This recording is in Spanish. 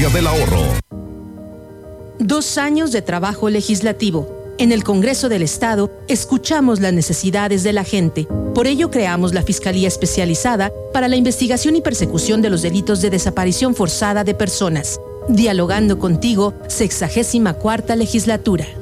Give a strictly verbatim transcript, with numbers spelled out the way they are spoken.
Estrategia del ahorro. Dos años de trabajo legislativo. En el Congreso del Estado escuchamos las necesidades de la gente. Por ello creamos la Fiscalía Especializada para la Investigación y Persecución de los Delitos de Desaparición Forzada de Personas. Dialogando contigo, sexagésima cuarta legislatura.